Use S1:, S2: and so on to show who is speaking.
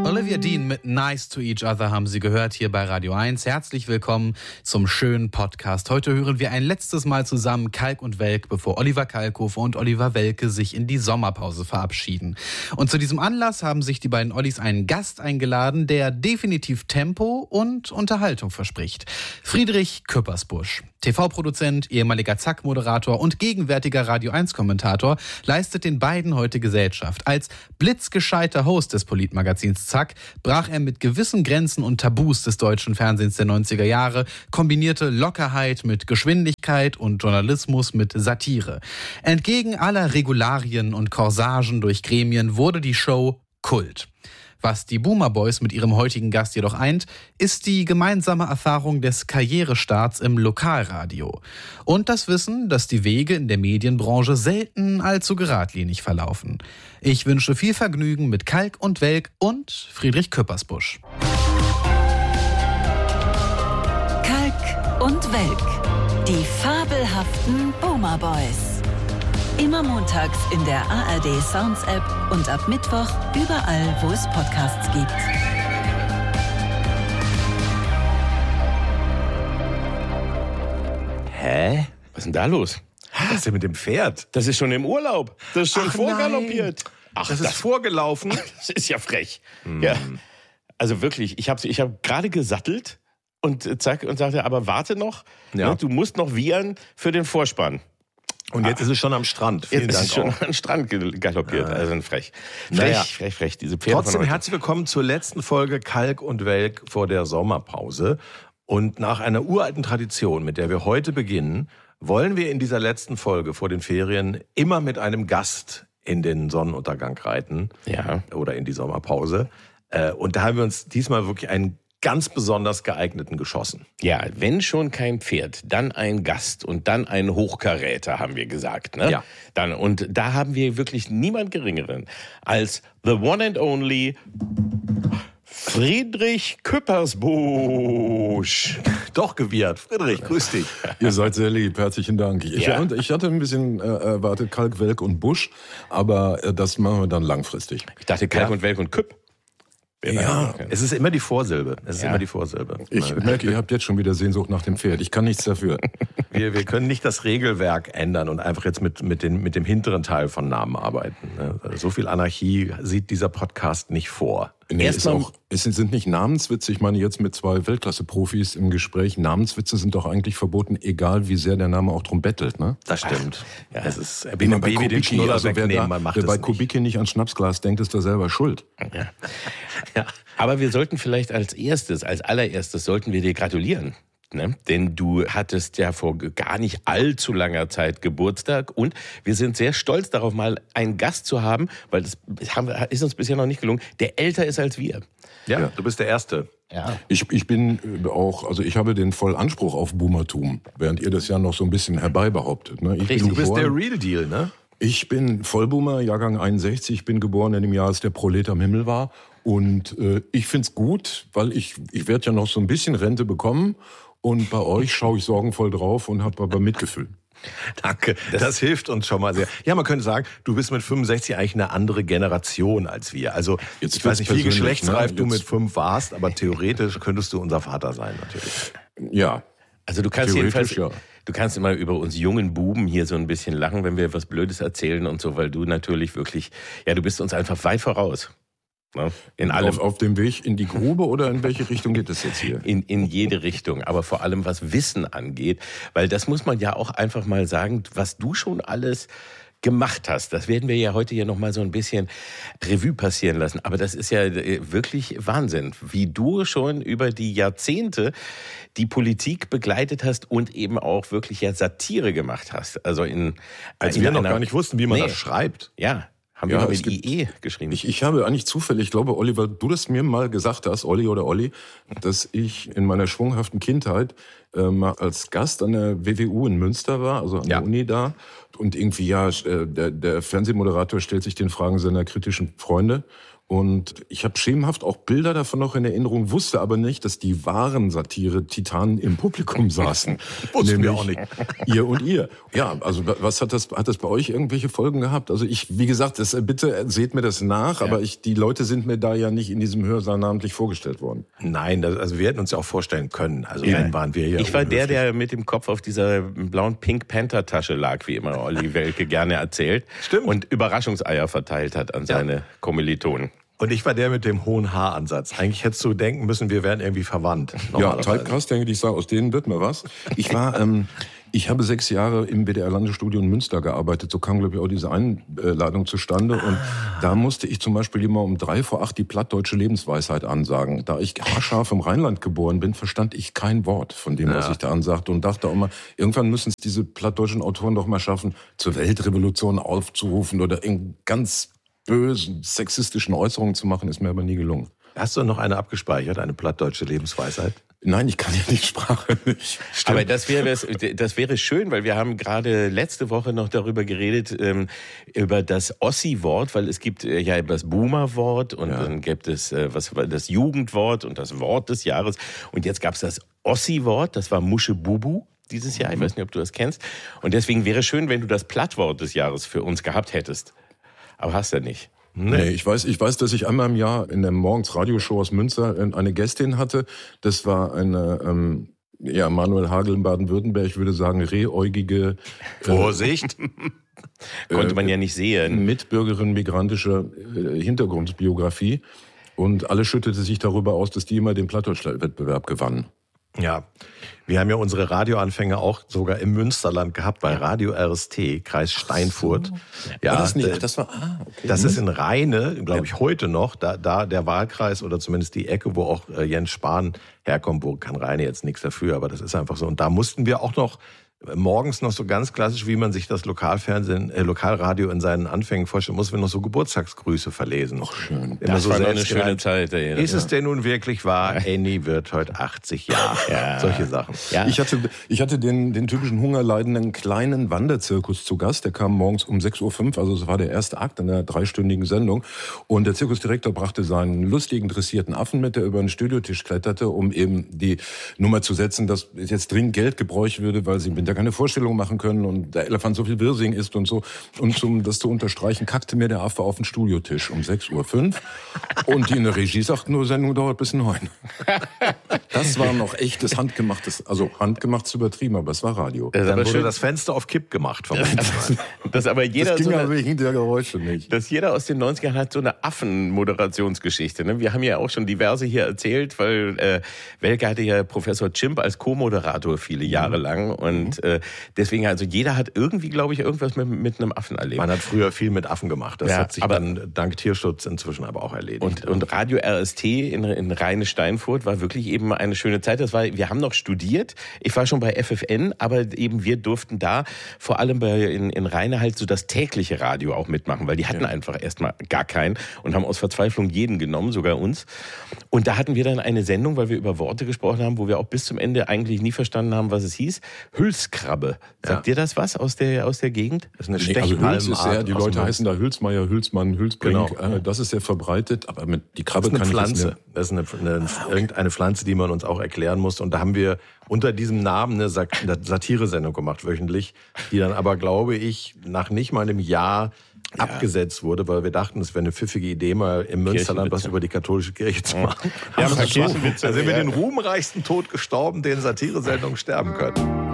S1: Olivia Dean mit Nice to Each Other haben Sie gehört hier bei Radio 1. Herzlich willkommen zum schönen Podcast. Heute hören wir ein letztes Mal zusammen Kalk und Welk, bevor Oliver Kalkofe und Oliver Welke sich in die Sommerpause verabschieden. Und zu diesem Anlass haben sich die beiden Ollis einen Gast eingeladen, der definitiv Tempo und Unterhaltung verspricht. Friedrich Küppersbusch. TV-Produzent, ehemaliger Zack-Moderator und gegenwärtiger Radio-1-Kommentator leistet den beiden heute Gesellschaft. Als blitzgescheiter Host des Politmagazins Zack brach er mit gewissen Grenzen und Tabus des deutschen Fernsehens der 90er Jahre, kombinierte Lockerheit mit Geschwindigkeit und Journalismus mit Satire. Entgegen aller Regularien und Corsagen durch Gremien wurde die Show Kult. Was die Boomer Boys mit ihrem heutigen Gast jedoch eint, ist die gemeinsame Erfahrung des Karrierestarts im Lokalradio. Und das Wissen, dass die Wege in der Medienbranche selten allzu geradlinig verlaufen. Ich wünsche viel Vergnügen mit Kalk und Welk und Friedrich Küppersbusch.
S2: Kalk und Welk, die fabelhaften Boomer Boys. Immer montags in der ARD Sounds App und ab Mittwoch überall, wo es Podcasts gibt.
S3: Hä? Was ist denn da los?
S4: Was ist denn mit dem Pferd?
S3: Das ist schon im Urlaub. Das ist schon vorgaloppiert.
S4: Ach, das ist vorgelaufen?
S3: Das ist ja frech. Ja. Also wirklich, ich hab gerade gesattelt und zack und sagte, aber warte noch,
S4: Ja.
S3: ne, du musst noch wiehern für den Vorspann.
S4: Und jetzt ist es schon am Strand. Vielen
S3: Jetzt
S4: Dank
S3: ist es schon
S4: auch.
S3: am Strand galoppiert. Also frech.
S4: Naja.
S3: Frech, diese Pferde
S4: Trotzdem
S3: von heute.
S4: herzlich willkommen zur letzten Folge Kalk und Welk vor der Sommerpause. Und nach einer uralten Tradition, mit der wir heute beginnen, wollen wir in dieser letzten Folge vor den Ferien immer mit einem Gast in den Sonnenuntergang reiten.
S3: Ja.
S4: Oder in die Sommerpause. Und da haben wir uns diesmal wirklich einen ganz besonders geeigneten geschossen.
S3: Ja, wenn schon kein Pferd, dann ein Gast und dann ein Hochkaräter, haben wir gesagt. Ne?
S4: Ja.
S3: Und da haben wir wirklich niemand Geringeren als the one and only Friedrich Küppersbusch.
S4: Doch gewirrt. Friedrich, grüß dich.
S5: Ihr seid sehr lieb, herzlichen Dank. Ich hatte ein bisschen erwartet Kalk, Welk und Busch, aber das machen wir dann langfristig.
S3: Ich dachte Kalk und Welk und Küpp.
S4: Ja, es ist immer die Vorsilbe.
S3: Ja.
S4: Immer die Vorsilbe.
S5: Ich merke, ihr habt jetzt schon wieder Sehnsucht nach dem Pferd. Ich kann nichts dafür.
S4: Wir können nicht das Regelwerk ändern und einfach jetzt mit dem hinteren Teil von Namen arbeiten. So viel Anarchie sieht dieser Podcast nicht vor.
S5: Nee,
S3: Erstmal-
S5: es sind nicht Namenswitze. Ich meine, jetzt mit 2 Weltklasse-Profis im Gespräch. Namenswitze sind doch eigentlich verboten, egal wie sehr der Name auch drum bettelt, ne?
S4: Das stimmt.
S3: Ja.
S4: Es ist
S5: Bei
S4: wie ein Baby den
S5: Kubicki,
S4: Schnuller
S5: also wer
S4: wegnehmen, man macht es
S5: bei
S4: nicht.
S5: Kubicki nicht ans Schnapsglas denkt, ist er selber schuld.
S4: Ja.
S3: Aber wir sollten vielleicht als allererstes sollten wir dir gratulieren. Ne? Denn du hattest ja vor gar nicht allzu langer Zeit Geburtstag und wir sind sehr stolz darauf, mal einen Gast zu haben, weil das ist uns bisher noch nicht gelungen, der älter ist als wir.
S4: Ja, du bist der Erste.
S3: Ja.
S5: Ich bin auch, also ich habe den vollen Anspruch auf Boomertum, während ihr das ja noch so ein bisschen herbeibehauptet. Ne?
S3: Richtig.
S4: Du bist der Real Deal, ne?
S5: Ich bin Vollboomer, Jahrgang 61, bin geboren in dem Jahr, als der Prolet am Himmel war. Und ich find's gut, weil ich werde ja noch so ein bisschen Rente bekommen. Und bei euch schaue ich sorgenvoll drauf und habe aber Mitgefühl.
S4: Danke, das hilft uns schon mal sehr. Ja, man könnte sagen, du bist mit 65 eigentlich eine andere Generation als wir. Also
S5: Jetzt
S4: ich weiß nicht, wie
S5: wird's persönlich,
S4: geschlechtsreif
S5: ne?
S4: du
S5: Jetzt-
S4: mit 5 warst, aber theoretisch könntest du unser Vater sein natürlich.
S5: Ja,
S3: Also du kannst
S5: Theoretisch,
S3: jedenfalls,
S5: ja.
S3: du kannst immer über uns jungen Buben hier so ein bisschen lachen, wenn wir was Blödes erzählen und so, weil du natürlich wirklich, ja, du bist uns einfach weit voraus. Ne? In allem.
S5: auf dem Weg in die Grube oder in welche Richtung geht es jetzt hier?
S3: In jede Richtung, aber vor allem was Wissen angeht, weil das muss man ja auch einfach mal sagen, was du schon alles gemacht hast. Das werden wir ja heute hier nochmal so ein bisschen Revue passieren lassen. Aber das ist ja wirklich Wahnsinn, wie du schon über die Jahrzehnte die Politik begleitet hast und eben auch wirklich ja Satire gemacht hast. Also
S4: Als wir noch gar nicht wussten, wie man das schreibt.
S3: Ja, haben
S5: Ja,
S3: wir noch
S5: es
S3: mit IE geschrieben.
S5: Ich habe eigentlich zufällig, ich glaube, Oliver, du das mir mal gesagt hast, Olli oder Olli, dass ich in meiner schwunghaften Kindheit mal als Gast an der WWU in Münster war, also an der Uni da. Und irgendwie, der Fernsehmoderator stellt sich den Fragen seiner kritischen Freunde. Und ich habe schemenhaft auch Bilder davon noch in Erinnerung, wusste aber nicht, dass die wahren Satire-Titanen im Publikum saßen.
S4: Wussten wir auch nicht.
S5: Ihr und ihr. Ja, also was hat das bei euch irgendwelche Folgen gehabt? Also wie gesagt, bitte seht mir das nach, aber die Leute sind mir da ja nicht in diesem Hörsaal namentlich vorgestellt worden.
S4: Nein, also wir hätten uns ja auch vorstellen können. Also dann waren wir hier.
S3: Ich war der mit dem Kopf auf dieser blauen Pink Panther Tasche lag, wie immer Olli Welke gerne erzählt.
S4: Stimmt.
S3: Und Überraschungseier verteilt hat an seine Kommilitonen.
S4: Und ich war der mit dem hohen Haaransatz. Eigentlich hättest du denken müssen, wir wären irgendwie verwandt.
S5: Ja, Typecast, denke ich, sage, aus denen wird mir was. Ich habe 6 Jahre im WDR-Landesstudio in Münster gearbeitet. So kam, glaube ich, auch diese Einladung zustande. Und da musste ich zum Beispiel immer um 7:45 die plattdeutsche Lebensweisheit ansagen. Da ich haarscharf im Rheinland geboren bin, verstand ich kein Wort von dem, was ich da ansagte. Und dachte auch mal, irgendwann müssen es diese plattdeutschen Autoren doch mal schaffen, zur Weltrevolution aufzurufen oder in ganz bösen, sexistischen Äußerungen zu machen, ist mir aber nie gelungen.
S4: Hast du noch eine abgespeichert, eine plattdeutsche Lebensweisheit?
S5: Nein, ich kann ja die Sprache nicht.
S3: Stimmt. Aber das wäre schön, weil wir haben gerade letzte Woche noch darüber geredet, über das Ossi-Wort, weil es gibt ja das Boomer-Wort und dann gibt es das Jugendwort und das Wort des Jahres. Und jetzt gab es das Ossi-Wort, das war Muschebubu dieses Jahr. Ich weiß nicht, ob du das kennst. Und deswegen wäre schön, wenn du das Plattwort des Jahres für uns gehabt hättest. Aber hast du nicht.
S5: Nee, ich weiß, dass ich einmal im Jahr in der Morgens-Radioshow aus Münster eine Gästin hatte. Das war eine, Manuel Hagel in Baden-Württemberg, ich würde sagen, rehäugige...
S4: Vorsicht!
S3: Konnte man ja nicht sehen.
S5: Mitbürgerin migrantischer Hintergrundbiografie. Und alles schüttete sich darüber aus, dass die immer den Plattdeutsch-Wettbewerb gewannen.
S4: Ja, wir haben ja unsere Radioanfänge auch sogar im Münsterland gehabt, bei Radio RST, Kreis Steinfurt.
S5: So. Ja, okay.
S4: Das ist in Rheine, glaube ich, heute noch, da der Wahlkreis oder zumindest die Ecke, wo auch Jens Spahn herkommt, wo kann Rheine jetzt nichts dafür, aber das ist einfach so. Und da mussten wir auch noch morgens noch so ganz klassisch, wie man sich das Lokalradio in seinen Anfängen vorstellt, mussten wir noch so Geburtstagsgrüße verlesen.
S5: Ach, schön.
S3: Das war eine schöne Zeit.
S4: Ist es denn nun wirklich wahr? Annie wird heute 80 Jahre. Ja. Solche Sachen.
S5: Ja. Ich hatte den typischen hungerleidenden kleinen Wanderzirkus zu Gast. Der kam morgens um 6:05 Uhr, also es war der erste Akt einer 3-stündigen Sendung. Und der Zirkusdirektor brachte seinen lustigen, dressierten Affen mit, der über den Studiotisch kletterte, um eben die Nummer zu setzen, dass jetzt dringend Geld gebräucht würde, weil sie mit keine Vorstellung machen können und der Elefant so viel Wirsing isst und so. Und um das zu unterstreichen, kackte mir der Affe auf den Studiotisch um 6:05 Uhr. Und die in der Regie sagten nur, Sendung dauert bis 9. Das war noch echtes handgemachtes, also handgemacht ist übertrieben, aber es war Radio.
S4: Dann wurde das Fenster auf Kipp gemacht.
S3: Das ging
S5: aber wegen der Geräusche nicht.
S3: Dass jeder aus den 90ern hat so eine Affen-Moderationsgeschichte. Ne? Wir haben ja auch schon diverse hier erzählt, weil Welke hatte ja Professor Chimp als Co-Moderator viele Jahre lang und deswegen, also jeder hat irgendwie, glaube ich, irgendwas mit einem Affen erlebt.
S4: Man hat früher viel mit Affen gemacht. Das hat sich dann dank Tierschutz inzwischen aber auch erledigt.
S3: Und Radio RST in Rheine-Steinfurt war wirklich eben eine schöne Zeit. Wir haben noch studiert. Ich war schon bei FFN, aber eben wir durften da vor allem in Rheine halt so das tägliche Radio auch mitmachen, weil die hatten einfach erstmal gar keinen und haben aus Verzweiflung jeden genommen, sogar uns. Und da hatten wir dann eine Sendung, weil wir über Worte gesprochen haben, wo wir auch bis zum Ende eigentlich nie verstanden haben, was es hieß. Hülskrabbe. Sagt dir das was aus der Gegend?
S4: Das ist eine Stechpalmenart.
S5: Also Hüls ist sehr, die Leute heißen da Hülsmeier, Hülsmann, Hülsbrink. Genau. Das ist sehr verbreitet, aber die Krabbe
S4: kann Pflanze. Das ist irgendeine Pflanze, die man uns auch erklären musste. Und da haben wir unter diesem Namen eine Satire-Sendung gemacht, wöchentlich, die dann aber, glaube ich, nach nicht mal einem Jahr abgesetzt wurde, weil wir dachten, es wäre eine pfiffige Idee, mal im Münsterland was über die katholische Kirche zu machen.
S3: Ja, ein paar Kirchenwitze.
S4: Da sind wir den ruhmreichsten Tod gestorben, den Satire-Sendungen sterben können.